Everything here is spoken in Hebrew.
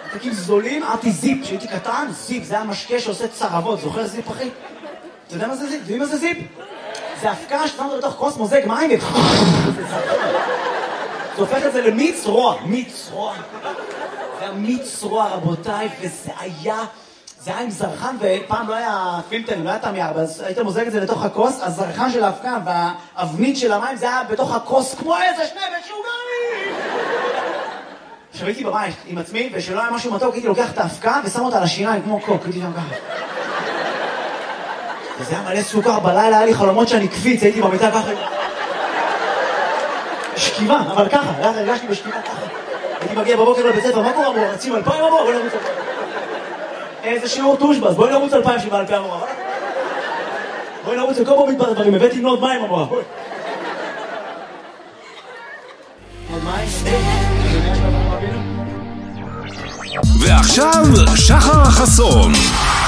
ממתקים זולים, אמרתי זיפ, כשהייתי קטן, זיפ, זה היה משקה שעושה צרבות, זוכר זיפ אחי? אתה יודע מה זה זיפ? יודעים מה זה זיפ? זה הפקה ששמת לתוך כוס מוזג מים זה הופך את זה למיץ רוע, מיץ רוע. זה היה מיץ רוע רבותיי, וזה היה עם זרחן, ופעם לא היה פילטרים, לא היה תמייר, אז היית מוזג את זה לתוך הכוס, הזרחן של ההפקה והאבנית של המים זה היה בתוך הכוס כמו איזה שני משוגעים. עכשיו הייתי בבית עם עצמי, ושלא היה משהו מתוק, הייתי לוקח את ההפקה ושם אותה על השיניים כמו קוק, הייתי שם ככה. וזה היה מלא סוכר, בלילה היה לי חלומות שאני קפיץ, הייתי במיטה ככה. שכיבה, אבל ככה, הרגשתי בשכיבה ככה. הייתי מגיע בבוקר לבית ספר, מה קורה אמור? רצים 2,000 אמור? בואי נרוץ 2,000. איזה שיעור טושבס, בואי נרוץ 2,000 שבא 2,000 אמור. בואי נרוץ לכל פה מתבר דברים, הבאתי לבנות מים אמור. בואי. עוד מים? ועכשיו שחר חסון.